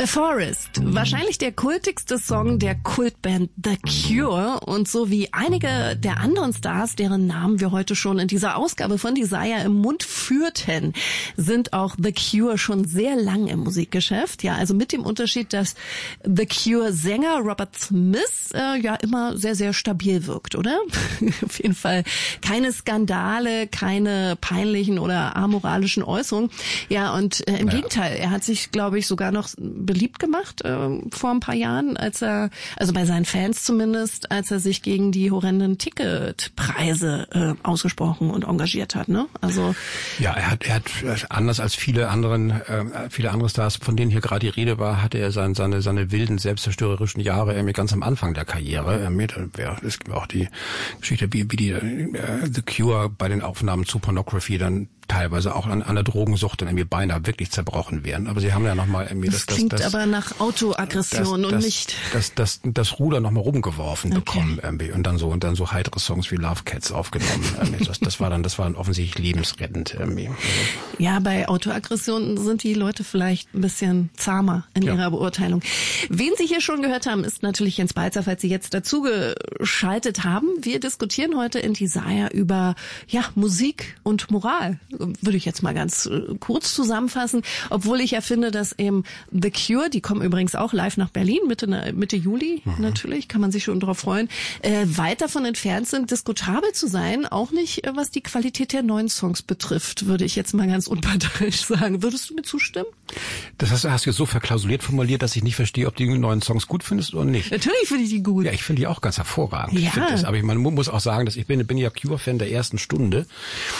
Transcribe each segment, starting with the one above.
Forest, wahrscheinlich der kultigste Song der Kultband The Cure und so wie einige der anderen Stars, deren Namen wir heute schon in dieser Ausgabe von Desire im Mund führten, sind auch The Cure schon sehr lang im Musikgeschäft. Ja, also mit dem Unterschied, dass The Cure-Sänger Robert Smith ja immer sehr, sehr stabil wirkt, oder? Auf jeden Fall keine Skandale, keine peinlichen oder amoralischen Äußerungen. Ja, und im Gegenteil, er hat sich, glaube ich, sogar noch beliebt gemacht vor ein paar Jahren, als er, also bei seinen Fans zumindest, als er sich gegen die horrenden Ticketpreise ausgesprochen und engagiert hat, ne? Also ja, er hat anders als viele andere Stars, von denen hier gerade die Rede war, hatte er seine wilden selbstzerstörerischen Jahre ganz am Anfang der Karriere. Es gibt auch die Geschichte, wie die The Cure bei den Aufnahmen zu Pornography dann teilweise auch an der Drogensucht dann irgendwie beinahe wirklich zerbrochen wären. Aber sie haben ja nochmal irgendwie das klingt aber nach Autoaggression und nicht das Ruder nochmal rumgeworfen bekommen irgendwie und dann so heitere Songs wie Love Cats aufgenommen. Das war dann offensichtlich lebensrettend irgendwie. Ja, bei Autoaggression sind die Leute vielleicht ein bisschen zahmer in ihrer Beurteilung. Wen Sie hier schon gehört haben, ist natürlich Jens Balzer, falls Sie jetzt dazugeschaltet haben. Wir diskutieren heute in Desire über Musik und Moral. Würde ich jetzt mal ganz kurz zusammenfassen, obwohl ich ja finde, dass eben The Cure, die kommen übrigens auch live nach Berlin, Mitte Juli natürlich, kann man sich schon drauf freuen, weit davon entfernt sind, diskutabel zu sein, auch nicht, was die Qualität der neuen Songs betrifft, würde ich jetzt mal ganz unparteiisch sagen. Würdest du mir zustimmen? Das hast du jetzt so verklausuliert formuliert, dass ich nicht verstehe, ob du die neuen Songs gut findest oder nicht. Natürlich finde ich die gut. Ja, ich finde die auch ganz hervorragend. Ja. Aber man muss auch sagen, dass ich bin ja Cure-Fan der ersten Stunde.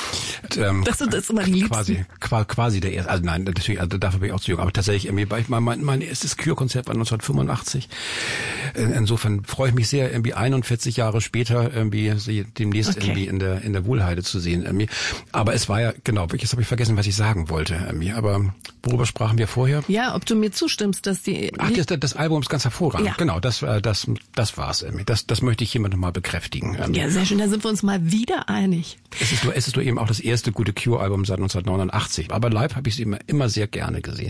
Das ist immer die Liebsten. Quasi der erste. Also nein, natürlich, dafür bin ich auch zu jung. Aber tatsächlich, mein erstes Cure-Konzert war 1985. Insofern freue ich mich sehr, 41 Jahre später sie demnächst in der Wohlheide zu sehen. Aber es war ja, genau, jetzt habe ich vergessen, was ich sagen wollte. Aber worüber sprachen wir vorher? Ja, ob du mir zustimmst, dass die... Ach, das Album ist ganz hervorragend. Ja. Genau, das war's. Das möchte ich hiermit nochmal bekräftigen. Ja, sehr schön, da sind wir uns mal wieder einig. Es ist nur eben auch das erste gute Cure-Album seit 1989. Aber live habe ich sie immer sehr gerne gesehen.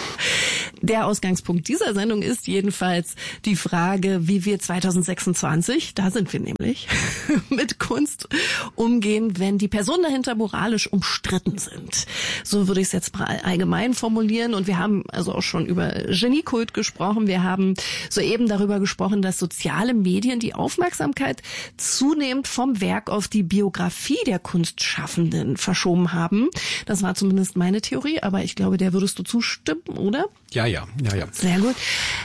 Der Ausgangspunkt dieser Sendung ist jedenfalls die Frage, wie wir 2026, da sind wir nämlich, mit Kunst umgehen, wenn die Personen dahinter moralisch umstritten sind. So würde ich es jetzt mal allgemein formulieren. Und wir haben also auch schon über Geniekult gesprochen. Wir haben soeben darüber gesprochen, dass soziale Medien die Aufmerksamkeit zunehmend vom Werk auf die Biografie der Kunstschaffenden verschoben haben. Das war zumindest meine Theorie, aber ich glaube, der würdest du zustimmen, oder? Ja. Sehr gut.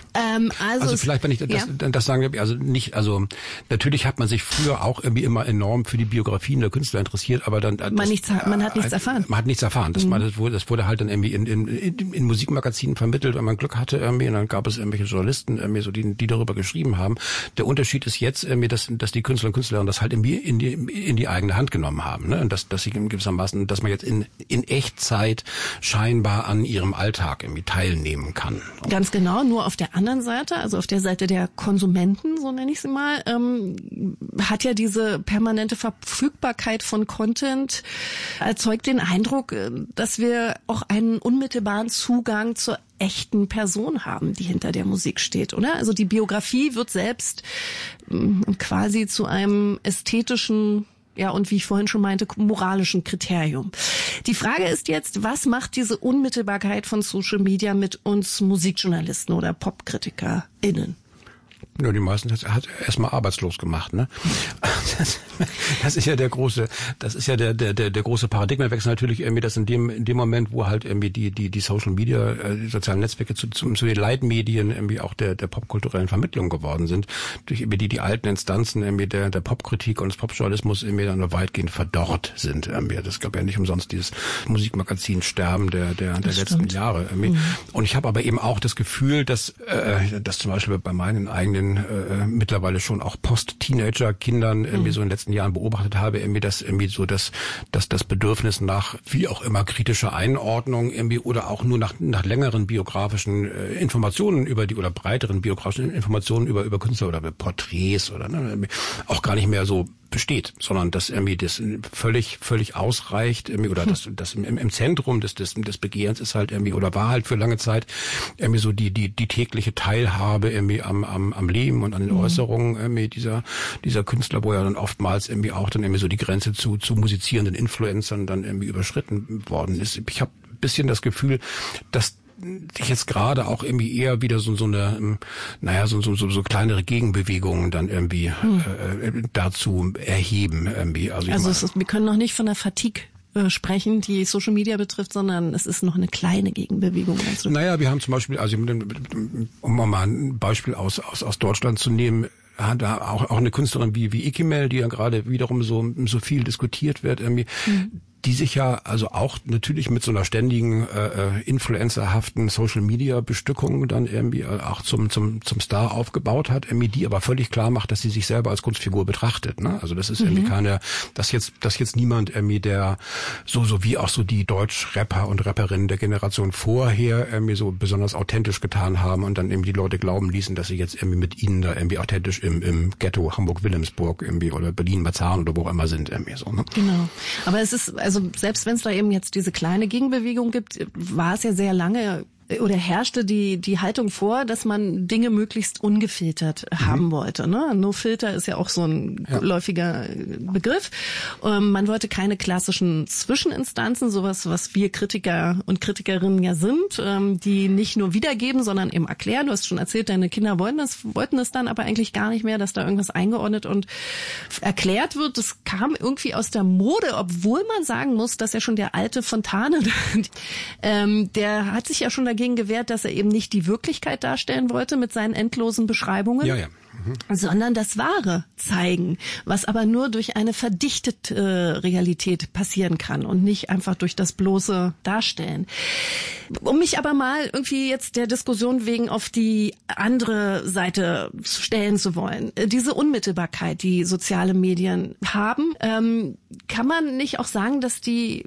Also vielleicht, wenn ich das sagen will, natürlich hat man sich früher auch irgendwie immer enorm für die Biografien der Künstler interessiert, aber dann man hat nichts erfahren. Man hat nichts erfahren. Das wurde halt dann irgendwie in Musikmagazinen vermittelt, wenn man Glück hatte irgendwie, und dann gab es irgendwelche Journalisten irgendwie so, die darüber geschrieben haben. Der Unterschied ist jetzt irgendwie, dass die Künstler und Künstlerinnen das halt irgendwie in die eigene Hand genommen haben, ne? Und dass sie gewissermaßen, dass man jetzt in Echtzeit scheinbar an ihrem Alltag irgendwie teilnehmen kann. Ganz genau, nur auf der anderen Seite, also auf der Seite der Konsumenten, so nenne ich sie mal, hat ja diese permanente Verfügbarkeit von Content erzeugt den Eindruck, dass wir auch einen unmittelbaren Zugang zur echten Person haben, die hinter der Musik steht, oder? Also die Biografie wird selbst quasi zu einem ästhetischen, ja, und wie ich vorhin schon meinte, moralischen Kriterium. Die Frage ist jetzt, was macht diese Unmittelbarkeit von Social Media mit uns Musikjournalisten oder PopkritikerInnen? Ja, die meisten hat erstmal arbeitslos gemacht, ne? Das ist ja der große Paradigmenwechsel natürlich irgendwie, dass in dem Moment, wo halt irgendwie die Social Media, die sozialen Netzwerke zu den Leitmedien irgendwie auch der popkulturellen Vermittlung geworden sind, durch irgendwie die alten Instanzen irgendwie der Popkritik und des Popjournalismus irgendwie dann nur weitgehend verdorrt sind irgendwie. Das gab ja nicht umsonst dieses Musikmagazin Sterben der letzten Jahre irgendwie. Und ich habe aber eben auch das Gefühl, dass zum Beispiel bei meinen eigenen mittlerweile schon auch Post-Teenager-Kindern irgendwie so in den letzten Jahren beobachtet habe, irgendwie das Bedürfnis nach wie auch immer kritischer Einordnung irgendwie oder auch nur nach längeren biografischen Informationen oder breiteren biografischen Informationen über Künstler oder über Porträts oder auch gar nicht mehr so besteht, sondern dass irgendwie das völlig ausreicht, irgendwie, oder das im Zentrum des Begehrens ist halt irgendwie, oder war halt für lange Zeit irgendwie so die tägliche Teilhabe irgendwie am Leben und an den Äußerungen irgendwie dieser Künstler, wo ja dann oftmals irgendwie auch dann irgendwie so die Grenze zu musizierenden Influencern dann irgendwie überschritten worden ist. Ich habe ein bisschen das Gefühl, dass sich jetzt gerade auch irgendwie eher wieder so kleinere Gegenbewegungen dann irgendwie dazu erheben irgendwie. Also wir können noch nicht von der Fatigue sprechen, die Social Media betrifft, sondern es ist noch eine kleine Gegenbewegung. Naja, wir haben zum Beispiel, also um mal ein Beispiel aus Deutschland zu nehmen, hat da auch eine Künstlerin wie Ikimel, die ja gerade wiederum so viel diskutiert wird, irgendwie, die sich ja also auch natürlich mit so einer ständigen influencerhaften Social-Media-Bestückung dann irgendwie auch zum Star aufgebaut hat, irgendwie, die aber völlig klar macht, dass sie sich selber als Kunstfigur betrachtet. Ne? Also das ist irgendwie dass jetzt niemand irgendwie, der so wie auch so die Deutsch-Rapper und Rapperinnen der Generation vorher irgendwie so besonders authentisch getan haben und dann eben die Leute glauben ließen, dass sie jetzt irgendwie mit ihnen da irgendwie authentisch im Ghetto Hamburg-Wilhelmsburg irgendwie oder Berlin-Marzahn oder wo auch immer sind irgendwie so. Ne? Genau. Aber es ist, also selbst wenn es da eben jetzt diese kleine Gegenbewegung gibt, war es ja sehr lange oder herrschte die Haltung vor, dass man Dinge möglichst ungefiltert haben wollte. Ne? No Filter ist ja auch so ein läufiger Begriff. Man wollte keine klassischen Zwischeninstanzen, sowas, was wir Kritiker und Kritikerinnen ja sind, die nicht nur wiedergeben, sondern eben erklären. Du hast schon erzählt, deine Kinder wollten es dann aber eigentlich gar nicht mehr, dass da irgendwas eingeordnet und erklärt wird. Das kam irgendwie aus der Mode, obwohl man sagen muss, dass ja schon der alte Fontane, der hat sich ja schon dagegen gewehrt, dass er eben nicht die Wirklichkeit darstellen wollte mit seinen endlosen Beschreibungen, sondern das Wahre zeigen, was aber nur durch eine verdichtete Realität passieren kann und nicht einfach durch das bloße Darstellen. Um mich aber mal irgendwie jetzt der Diskussion wegen auf die andere Seite stellen zu wollen, diese Unmittelbarkeit, die soziale Medien haben, kann man nicht auch sagen, dass die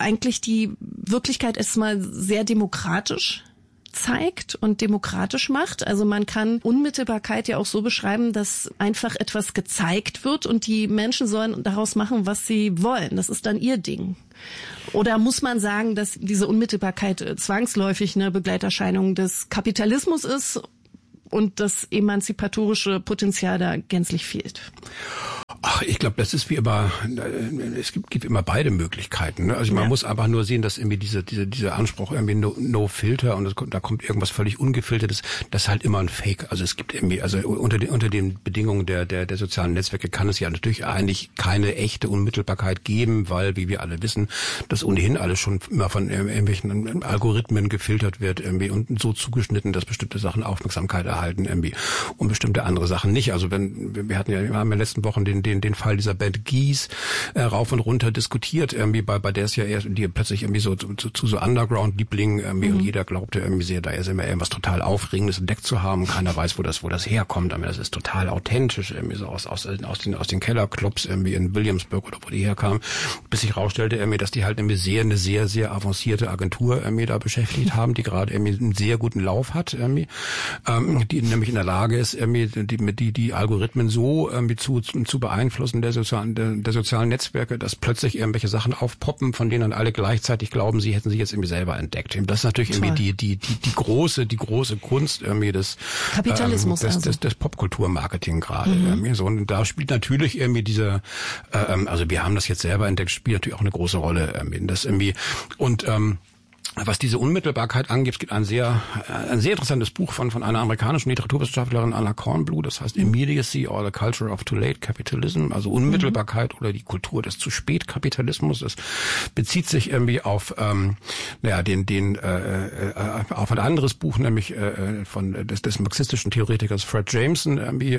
Wirklichkeit erstmal sehr demokratisch zeigt und demokratisch macht? Also man kann Unmittelbarkeit ja auch so beschreiben, dass einfach etwas gezeigt wird und die Menschen sollen daraus machen, was sie wollen. Das ist dann ihr Ding. Oder muss man sagen, dass diese Unmittelbarkeit zwangsläufig eine Begleiterscheinung des Kapitalismus ist und das emanzipatorische Potenzial da gänzlich fehlt? Ach, ich glaube, das ist wie immer, es gibt immer beide Möglichkeiten. Ne? Also man muss einfach nur sehen, dass irgendwie dieser Anspruch irgendwie no Filter und da kommt irgendwas völlig Ungefiltertes, das ist halt immer ein Fake. Also es gibt irgendwie, also unter den Bedingungen der sozialen Netzwerke kann es ja natürlich eigentlich keine echte Unmittelbarkeit geben, weil, wie wir alle wissen, das ohnehin alles schon immer von irgendwelchen Algorithmen gefiltert wird irgendwie und so zugeschnitten, dass bestimmte Sachen Aufmerksamkeit erhalten irgendwie und bestimmte andere Sachen nicht. Also wir haben ja in den letzten Wochen den Fall dieser Band Geese rauf und runter diskutiert, irgendwie bei der es ja die plötzlich irgendwie so zu so Underground-Lieblingen irgendwie und jeder glaubte irgendwie sehr, da ist immer irgendwas total Aufregendes entdeckt zu haben. Keiner weiß, wo das herkommt, aber das ist total authentisch, irgendwie so aus den Kellerclubs irgendwie in Williamsburg oder wo die herkamen, bis sich rausstellte irgendwie, dass die halt irgendwie eine sehr, sehr avancierte Agentur irgendwie da beschäftigt haben, die gerade irgendwie einen sehr guten Lauf hat, irgendwie, die nämlich in der Lage ist, irgendwie die Algorithmen so irgendwie zu beeinflussen der sozialen Netzwerke, dass plötzlich irgendwelche Sachen aufpoppen, von denen dann alle gleichzeitig glauben, sie hätten sich jetzt irgendwie selber entdeckt. Das ist natürlich irgendwie die große Kunst irgendwie des Kapitalismus, des Popkulturmarketing gerade. So, und da spielt natürlich irgendwie also wir haben das jetzt selber entdeckt, spielt natürlich auch eine große Rolle das irgendwie und was diese Unmittelbarkeit angeht, es gibt ein sehr interessantes Buch von einer amerikanischen Literaturwissenschaftlerin, Anna Kornbluh, das heißt Immediacy or the Culture of Too Late Capitalism, also Unmittelbarkeit oder die Kultur des zu spät Kapitalismus. Das bezieht sich irgendwie auf auf ein anderes Buch, nämlich des marxistischen Theoretikers Fred Jameson, irgendwie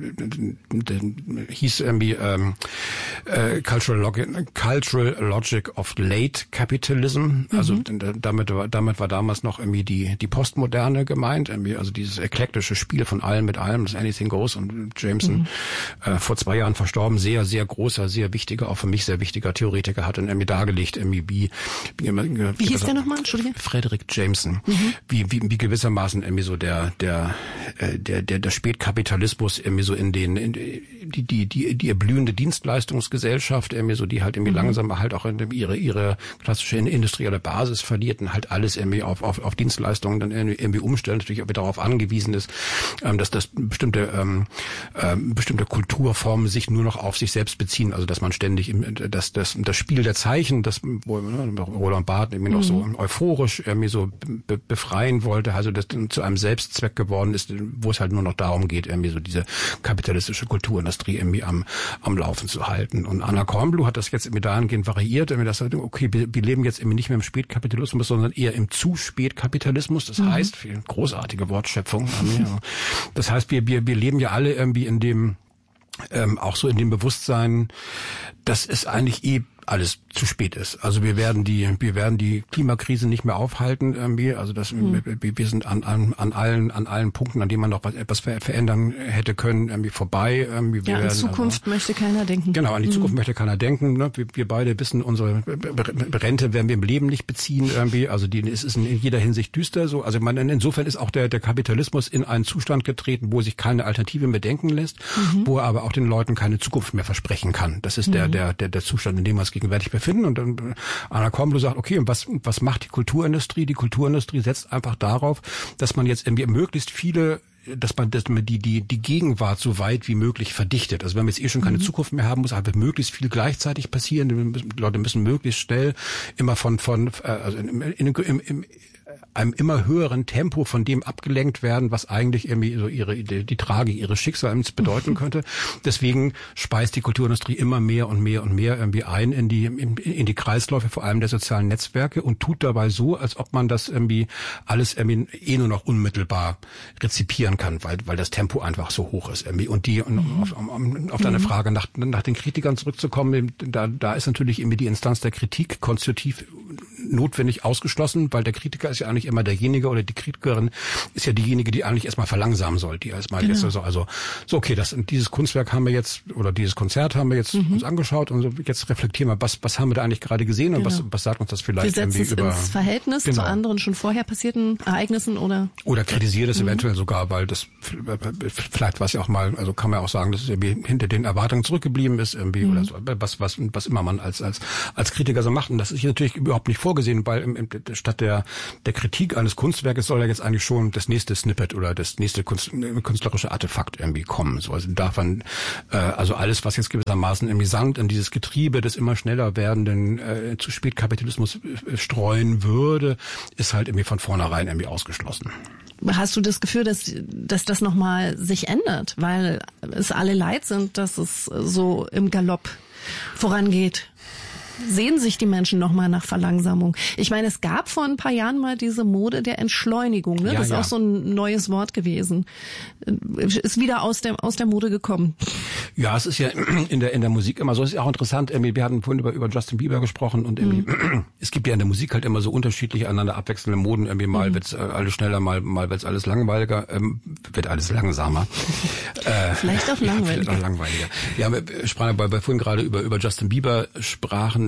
hieß irgendwie Cultural Logic of Late Capitalism, also damit war damals noch irgendwie die Postmoderne gemeint, irgendwie, also dieses eklektische Spiel von allem mit allem, das Anything Goes, und Jameson, vor 2 Jahren verstorben, sehr, sehr großer, sehr wichtiger, auch für mich sehr wichtiger Theoretiker, hat dann irgendwie dargelegt, irgendwie wie hieß der nochmal, Entschuldige? Frederick Jameson, wie gewissermaßen irgendwie so der Spätkapitalismus irgendwie so in die erblühende Dienstleistungsgesellschaft irgendwie so, die halt irgendwie langsam halt auch ihre klassische industrielle Basis verliert und halt alles irgendwie auf Dienstleistungen dann irgendwie umstellen, natürlich auch wieder darauf angewiesen ist, dass das bestimmte Kulturformen sich nur noch auf sich selbst beziehen, also dass man ständig das Spiel der Zeichen, das wo Roland Barthes irgendwie noch so euphorisch irgendwie so befreien wollte, also das zu einem Selbstzweck geworden ist, wo es halt nur noch darum geht, irgendwie so diese kapitalistische Kulturindustrie irgendwie am Laufen zu halten. Und Anna Kornbluh hat das jetzt irgendwie dahingehend variiert, irgendwie das sagt, okay, wir leben jetzt irgendwie nicht mehr im Spätkapitalismus, sondern eher im Zu-Spätkapitalismus. Das heißt, großartige Wortschöpfung. Das heißt, wir leben ja alle irgendwie in dem auch so in dem Bewusstsein, dass es eigentlich alles zu spät ist. Also wir werden die Klimakrise nicht mehr aufhalten irgendwie. Also wir sind an allen Punkten, an denen man noch etwas verändern hätte können, irgendwie vorbei. Irgendwie an Zukunft möchte keiner denken. Genau, an die Zukunft möchte keiner denken. Ne? Wir beide wissen, unsere Rente werden wir im Leben nicht beziehen irgendwie. Also es ist in jeder Hinsicht düster. So, also insofern ist auch der Kapitalismus in einen Zustand getreten, wo sich keine Alternative mehr denken lässt, wo er aber auch den Leuten keine Zukunft mehr versprechen kann. Das ist der Zustand, in dem wir uns gegenwärtig befinden. Und dann Anna Kornbluh sagt, okay, und was macht die Kulturindustrie? Die Kulturindustrie setzt einfach darauf, dass man jetzt irgendwie möglichst viele, dass man die Gegenwart so weit wie möglich verdichtet. Also wenn wir jetzt schon keine Zukunft mehr haben, muss halt möglichst viel gleichzeitig passieren. Die Leute müssen möglichst schnell immer also in einem immer höheren Tempo von dem abgelenkt werden, was eigentlich irgendwie so die Tragik ihres Schicksals bedeuten könnte. Deswegen speist die Kulturindustrie immer mehr und mehr und mehr irgendwie ein in die Kreisläufe, vor allem der sozialen Netzwerke, und tut dabei so, als ob man das irgendwie alles irgendwie nur noch unmittelbar rezipieren kann, weil das Tempo einfach so hoch ist irgendwie. Und auf deine Frage nach den Kritikern zurückzukommen, da ist natürlich irgendwie die Instanz der Kritik konstitutiv notwendig ausgeschlossen, weil der Kritiker ist ja eigentlich immer derjenige, oder die Kritikerin ist ja diejenige, die eigentlich erstmal verlangsamen soll, die erstmal jetzt also okay, dieses Kunstwerk haben wir jetzt, oder dieses Konzert haben wir jetzt uns angeschaut, und so, jetzt reflektieren wir, was haben wir da eigentlich gerade gesehen, und was sagt uns das vielleicht irgendwie über ins Verhältnis zu anderen schon vorher passierten Ereignissen oder kritisiert es eventuell sogar, weil das vielleicht was ja auch mal, also kann man ja auch sagen, dass es irgendwie hinter den Erwartungen zurückgeblieben ist irgendwie, oder so, was immer man als Kritiker so macht, und das ist hier natürlich überhaupt nicht vorgesehen, weil statt der Kritik eines Kunstwerkes soll ja jetzt eigentlich schon das nächste Snippet oder das nächste künstlerische Artefakt irgendwie kommen. So, also darf man also alles, was jetzt gewissermaßen irgendwie Sand in dieses Getriebe des immer schneller werdenden zu Spätkapitalismus streuen würde, ist halt irgendwie von vornherein irgendwie ausgeschlossen. Hast du das Gefühl, dass das nochmal sich ändert, weil es alle leid sind, dass es so im Galopp vorangeht? Sehen sich die Menschen nochmal nach Verlangsamung? Ich meine, es gab vor ein paar Jahren mal diese Mode der Entschleunigung, ne? Das ist auch so ein neues Wort gewesen. Ist wieder aus der Mode gekommen. Ja, es ist ja in der Musik immer so. Es ist auch interessant. Wir hatten vorhin über Justin Bieber gesprochen, und es gibt ja in der Musik halt immer so unterschiedliche, einander abwechselnde Moden. Irgendwie mal wird's alles schneller, mal wird's alles langweiliger, wird alles langsamer. Vielleicht auch langweiliger. Vielleicht auch langweiliger. Ja, wir sprachen, weil wir vorhin gerade über Justin Bieber sprachen.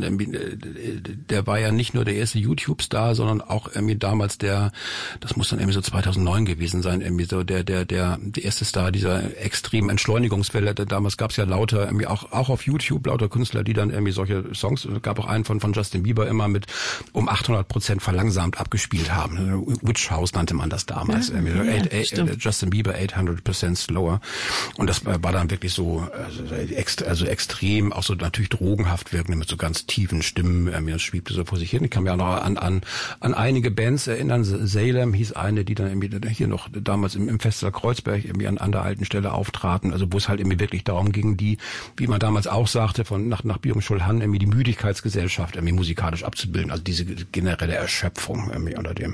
Der war ja nicht nur der erste YouTube-Star, sondern auch irgendwie damals das muss dann irgendwie so 2009 gewesen sein, irgendwie so der erste Star dieser extremen Entschleunigungswelle. Damals gab es ja lauter, irgendwie auch auf YouTube, lauter Künstler, die dann irgendwie solche Songs, es gab auch einen von Justin Bieber immer mit um 800% verlangsamt abgespielt haben. Witch House nannte man das damals. Justin Bieber 800% slower. Und das war dann wirklich so, also extrem, auch so natürlich drogenhaft wirkend, mit so ganz tiefen Stimmen, das schwebte so vor sich hin. Ich kann mich auch noch an einige Bands erinnern. Salem hieß eine, die dann irgendwie hier noch damals im Festsaal Kreuzberg irgendwie an der alten Stelle auftraten, also wo es halt irgendwie wirklich darum ging, die, wie man damals auch sagte, von nach Byung-Chul Han, irgendwie die Müdigkeitsgesellschaft irgendwie musikalisch abzubilden, also diese generelle Erschöpfung irgendwie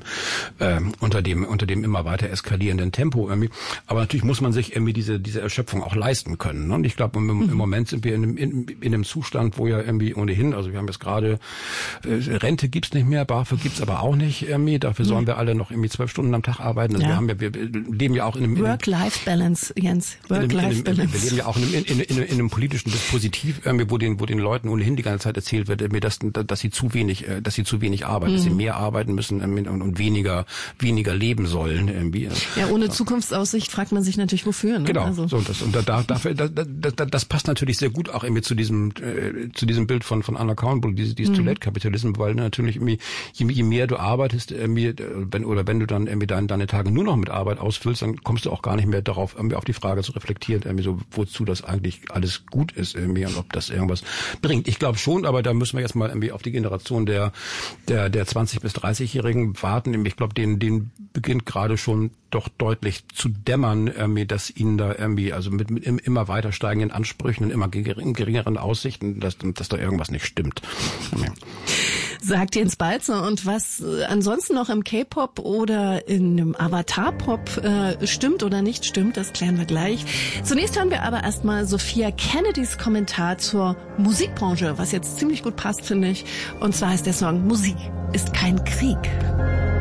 unter dem immer weiter eskalierenden Tempo irgendwie. Aber natürlich muss man sich irgendwie diese Erschöpfung auch leisten können. Ne? Und ich glaube, im Moment sind wir in einem Zustand, wo ja irgendwie ohnehin, Also wir haben jetzt gerade, Rente gibt's nicht mehr, BAföG gibt's aber auch nicht irgendwie. Dafür sollen wir alle noch irgendwie 12 Stunden am Tag arbeiten. Also wir leben ja auch in einem Work-Life-Balance, Jens. Work-Life-Balance. Wir leben ja auch in einem politischen Dispositiv, wo den Leuten ohnehin die ganze Zeit erzählt wird, dass sie zu wenig arbeiten, dass sie mehr arbeiten müssen und weniger leben sollen irgendwie. Ja, ohne Zukunftsaussicht fragt man sich natürlich wofür. Ne? Genau. Also. Das passt natürlich sehr gut auch irgendwie zu diesem Bild von Unaccountable, dieses Too Late Capitalism, weil natürlich irgendwie je mehr du arbeitest, wenn du dann irgendwie deine Tage nur noch mit Arbeit ausfüllst, dann kommst du auch gar nicht mehr darauf, irgendwie auf die Frage zu reflektieren, irgendwie so, wozu das eigentlich alles gut ist irgendwie und ob das irgendwas bringt. Ich glaube schon, aber da müssen wir jetzt mal irgendwie auf die Generation der 20- bis 30-Jährigen warten. Ich glaube, denen beginnt gerade schon doch deutlich zu dämmern, dass ihnen da irgendwie, also mit immer weiter steigenden Ansprüchen und immer geringeren Aussichten, dass da irgendwas nicht stimmt. Sagt Jens Balzer. Und was ansonsten noch im K-Pop oder in dem Avatar-Pop stimmt oder nicht stimmt, das klären wir gleich. Zunächst hören wir aber erstmal Sophia Kennedys Kommentar zur Musikbranche, was jetzt ziemlich gut passt, finde ich. Und zwar heißt der Song "Musik ist kein Krieg".